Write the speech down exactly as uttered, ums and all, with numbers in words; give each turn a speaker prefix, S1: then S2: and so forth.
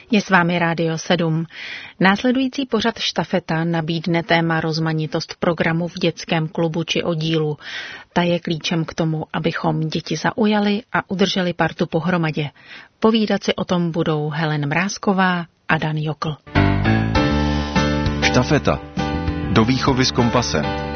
S1: Je s vámi Rádio sedm. Následující pořad Štafeta nabídne téma rozmanitost programu v dětském klubu či oddílu. Ta je klíčem k tomu, abychom děti zaujali a udrželi partu pohromadě. Povídat si o tom budou Helen Mrázková a Dan Jokl.
S2: Štafeta. Do výchovy s kompasem.